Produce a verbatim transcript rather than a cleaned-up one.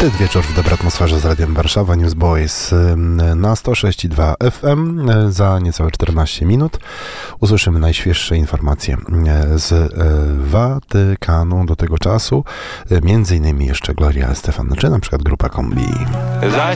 Wstyd wieczór w dobrej atmosferze z Radiem Warszawa Newsboys na sto sześć i dwa F M. Za niecałe czternaście minut usłyszymy najświeższe informacje z Watykanu do tego czasu. Między innymi jeszcze Gloria Estefan, czy na przykład grupa Kombi.